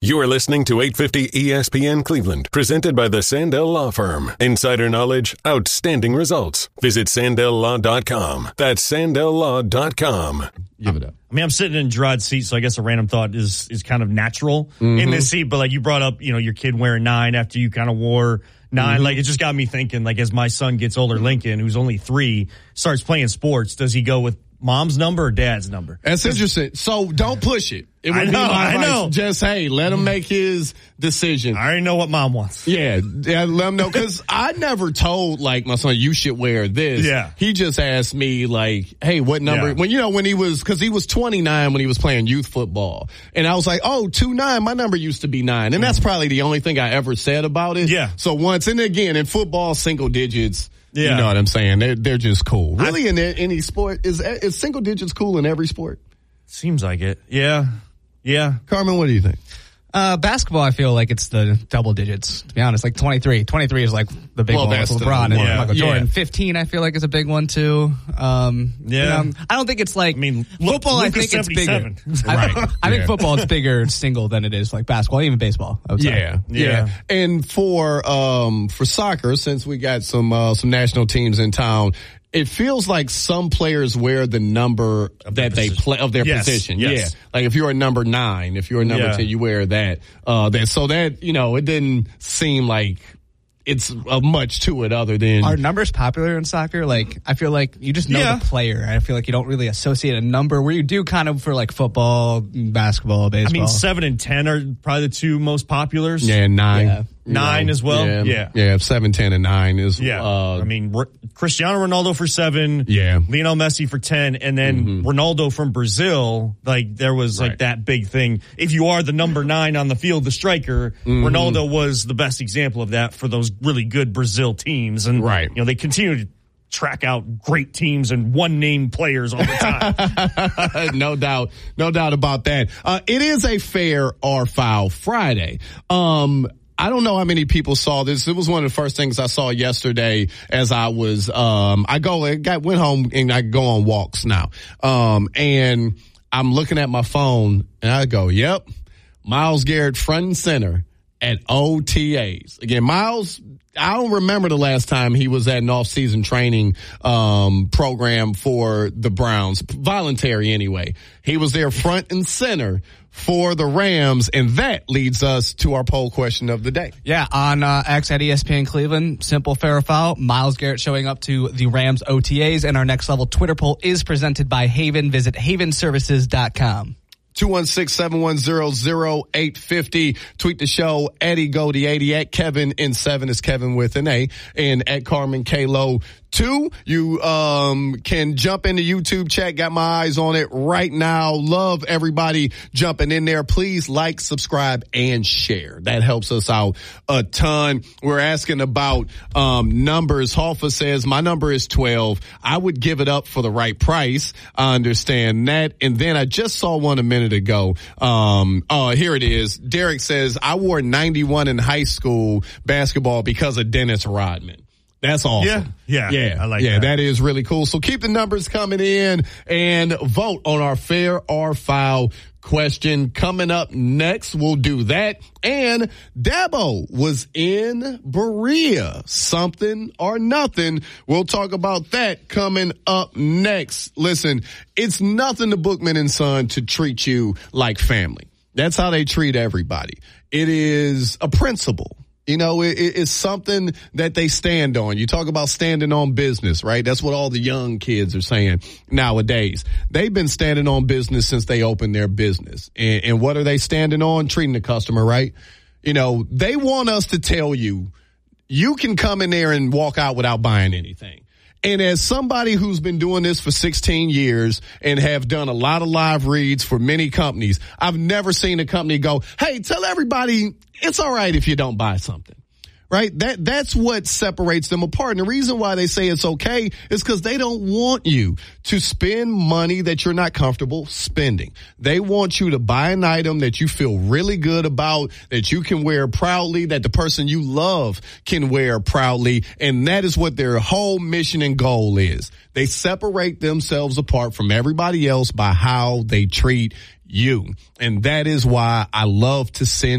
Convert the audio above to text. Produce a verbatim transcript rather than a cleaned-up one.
You are listening to eight fifty E S P N Cleveland, presented by the Sandell Law Firm. Insider knowledge, outstanding results. Visit Sandell Law dot com. That's Sandell Law dot com. Give it up. I mean, I'm sitting in Gerard's seat, so I guess a random thought is is kind of natural mm-hmm. in this seat. But like you brought up, you know, your kid wearing nine after you kind of wore nine. Mm-hmm. Like it just got me thinking. Like as my son gets older, Lincoln, who's only three, starts playing sports. Does he go with mom's number or dad's number? That's interesting. So don't push it. It would I know, be my I advice. know. Just, hey, let him make his decision. I already know what mom wants. Yeah, yeah let him know. Because I never told, like, my son, you should wear this. Yeah. He just asked me, like, hey, what number? Yeah. When, you know, when he was, because he was twenty-nine when he was playing youth football. And I was like, oh, two nine, my number used to be nine. And that's probably the only thing I ever said about it. Yeah. So once, and again, in football, single digits. Yeah. You know what I'm saying? They're, they're just cool. Really, I, in any sport, is is single digits cool in every sport? Seems like it. Yeah. Yeah. Carmen, what do you think? Uh, basketball, I feel like it's the double digits, to be honest. Like twenty-three. twenty-three is like the big well, one with LeBron and yeah, Michael yeah. Jordan. fifteen, I feel like, is a big one, too. Um, yeah. You know, I don't think it's like, I mean, football, Luka I think it's bigger. Right. I, I yeah. think football is bigger single than it is like basketball, even baseball, I would say. Yeah, yeah, Yeah. And for um for soccer, since we got some uh, some national teams in town, it feels like some players wear the number that they play of their yes, position. Yes. Yeah, like if you're a number nine, if you're a number yeah. ten, you wear that. Uh, that so that you know, it didn't seem like it's uh, much to it other than Are numbers popular in soccer? Like, I feel like you just know Yeah. the player. I feel like you don't really associate a number where you do kind of for like football, basketball, baseball. I mean, seven and ten are probably the two most populars. yeah nine. Yeah. Nine know, as well? Yeah, Yeah. yeah. Seven, ten, and nine is Yeah. Uh, I mean, R- Cristiano Ronaldo for seven. Yeah. Lionel Messi for ten. And then Mm-hmm. Ronaldo from Brazil. Like, there was like Right. that big thing. If you are the number nine on the field, the striker, Mm-hmm. Ronaldo was the best example of that for those really good Brazil teams. And, Right. you know, they continue to track out great teams and one name players all the time. no doubt, no doubt about that. Uh, it is a fair or foul Friday. Um, I don't know how many people saw this. It was one of the first things I saw yesterday as I was, um, I go, I got, went home and I go on walks now. Um, and I'm looking at my phone and I go, yep, Myles Garrett front and center at O T As. Again, Myles, I don't remember the last time he was at an off-season training um, program for the Browns, voluntary anyway. He was there front and center for the Rams, and that leads us to our poll question of the day. Yeah, on uh, X at E S P N Cleveland, simple, fair or foul. Myles Garrett showing up to the Rams O T As, and our next level Twitter poll is presented by Haven. Visit haven services dot com. two one six, seven one zero, zero eight five zero. Tweet the show at Egody eighty, at Kevin in seven is Kevin with an A, and at Carmen Kalo two. You um can jump in the YouTube chat. Got my eyes on it right now. Love everybody jumping in there. Please like, subscribe, and share. That helps us out a ton. We're asking about um numbers. Hoffa says, my number is twelve. I would give it up for the right price. I understand that. And then I just saw one a minute ago. Um, oh, here it is. Derek says, I wore ninety-one in high school basketball because of Dennis Rodman. That's awesome. Yeah, yeah, yeah. I like yeah, that. that is really cool. So keep the numbers coming in and vote on our fair or foul question. Coming up next, we'll do that. And Dabo was in Berea. Something or nothing. We'll talk about that coming up next. Listen, it's nothing to Bookman and Son to treat you like family. That's how they treat everybody. It is a principle. You know, it, it's something that they stand on. You talk about standing on business, right? That's what all the young kids are saying nowadays. They've been standing on business since they opened their business. And, and what are they standing on? Treating the customer right. You know, they want us to tell you, you can come in there and walk out without buying anything. And as somebody who's been doing this for sixteen years and have done a lot of live reads for many companies, I've never seen a company go, hey, tell everybody it's all right if you don't buy something. Right? That, that's what separates them apart. And the reason why they say it's okay is because they don't want you to spend money that you're not comfortable spending. They want you to buy an item that you feel really good about, that you can wear proudly, that the person you love can wear proudly. And that is what their whole mission and goal is. They separate themselves apart from everybody else by how they treat you. And that is why I love to send